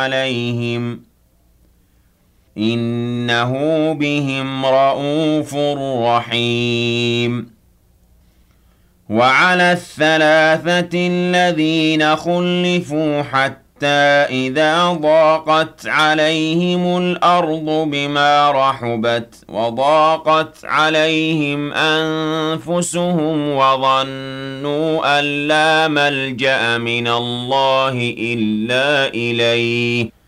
عليهم إنه بهم رءوف رحيم وعلى الثلاثة الذين خلفوا حتى إذا ضاقت عليهم الأرض بما رحبت وضاقت عليهم أنفسهم وظنوا أن لا ملجأ من الله إلا إليه